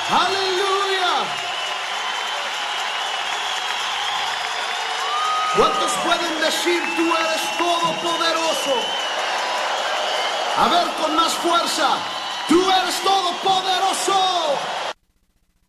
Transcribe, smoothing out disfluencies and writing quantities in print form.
Aleluya. ¿Cuántos pueden decir tú eres todopoderoso? A ver, con más fuerza. Tú eres todopoderoso.